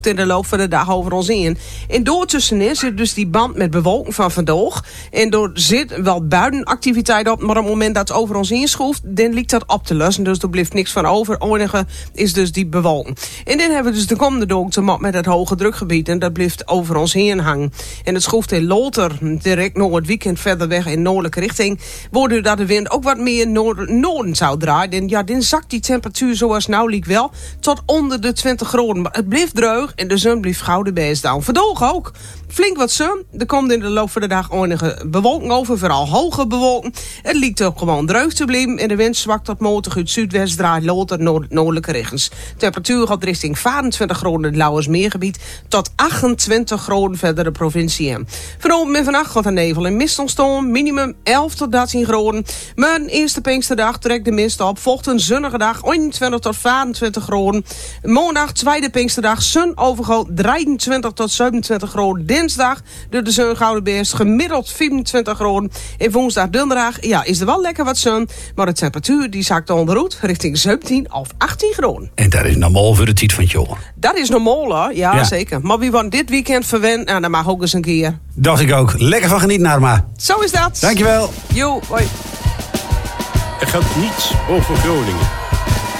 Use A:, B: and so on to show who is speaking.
A: in de loop van de dag over ons in. En doortussenin zit dus die band met bewolking van vandaag. En door zit wel buitenactiviteit op, maar op het moment dat het over ons inschroeft, dan lijkt dat op te lossen. Dus er blijft niks van over. Het enige is dus die bewolking. En dan hebben we dus de komende dag te maken met het hoge drukgebied. En dat blijft over ons heen hangen. En het schroeft in Loter, direct nog het weekend verder weg in noordelijke richting. Wordt dat de wind ook wat meer noorden zou draaien. En ja, dan zakt die temperatuur zoals nou liek wel tot onder de 20 graden. Maar het blijft droog. En de zon blijft gouden best down. Vandaag ook. Flink wat zon. Er komt in de loop van de dag enige bewolking over. Vooral hoge bewolking. Het lijkt ook gewoon droog te blijven. En de wind zwakt tot matig uit zuidwest draait Loter noordelijke richtings. Temperatuur gaat richting 24 graden in het Lauwersmeergebied. Tot 28 graden verder de provincie in. Vanavond en vannacht gaat er nevel en mist ontstaan. Minimum 11 tot 13 graden. Maar een eerste Pinksterdag trekt de mist op. Volgt een zonnige dag 21 tot 24 graden. Maandag, tweede Pinksterdag, zon overgoed 23 tot 27 graden. Dinsdag door de zon gouden beest gemiddeld 24 graden. En woensdag, donderdag, ja, is er wel lekker wat zon. Maar de temperatuur die zakt onderuit richting 17 of 18 graden.
B: En dat is normaal voor de tijd van het jaar.
A: Dat is normaal, hè? Ja, zeker. Maar wie wordt dit weekend verwend? Nou, dat mag ook eens een keer.
B: Dacht ik ook. Lekker van genieten, Narma.
A: Zo is dat.
B: Dankjewel.
A: Jo, hoi.
C: Er geldt niets over Groningen.